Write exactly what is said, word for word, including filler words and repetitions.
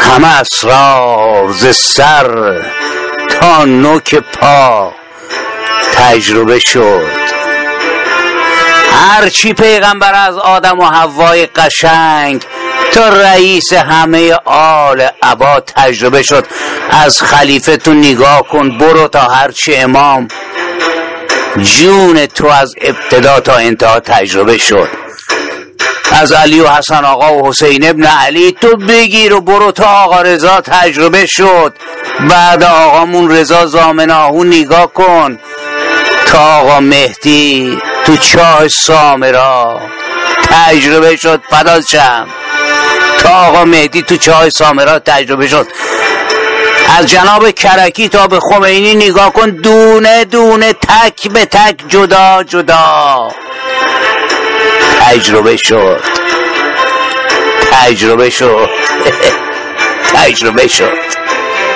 همه اسرار ز سر تا نوک پا تجربه شد. هرچی پیغمبر از آدم و حوای قشنگ تا رئیس همه آل عبا تجربه شد. از خلیفه تو نگاه کن، برو تا هرچی امام، جون تو از ابتدا تا انتها تجربه شد. از علی و حسن آقا و حسین ابن علی تو بگیر و برو تا آقا رضا تجربه شد. بعد آقامون رضا زامناهو نگاه کن تا آقا مهدی تو چاه سامرا تجربه شد. فداشم تا آقا مهدی تو چاه سامرا تجربه شد. از جناب کرکی تا به خمینی نگاه کن، دونه دونه تک به تک جدا جدا تجربه شد. تجربه شد. تجربه شد.